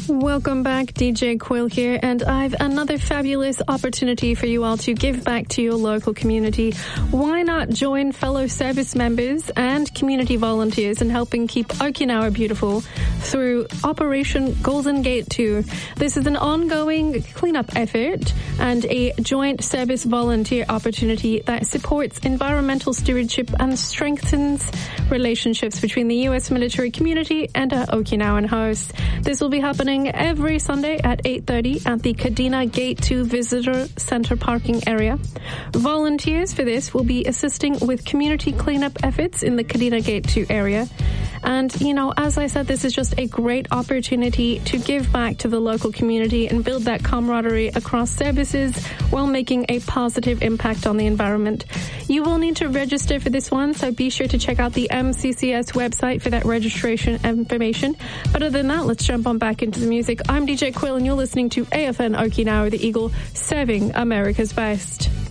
Welcome back, DJ Quill here, and I've another fabulous opportunity for you all to give back to your local community. Why not join fellow service members and community volunteers in helping keep Okinawa beautiful through Operation Golden Gate 2? This is an ongoing cleanup effort and a joint service volunteer opportunity that supports environmental stewardship and strengthens relationships between the U.S. military community and our Okinawan hosts. This will be happening every Sunday at 8:30 at the Kadena Gate 2 Visitor Center parking area. Volunteers for this will be assisting with community cleanup efforts in the Kadena Gate 2 area. And, you know, as I said, this is just a great opportunity to give back to the local community and build that camaraderie across services while making a positive impact on the environment. You will need to register for this one, so be sure to check out the MCCS website for that registration information. But other than that, let's jump on back into the music. I'm DJ Quill, and you're listening to AFN Okinawa, the Eagle, serving America's best.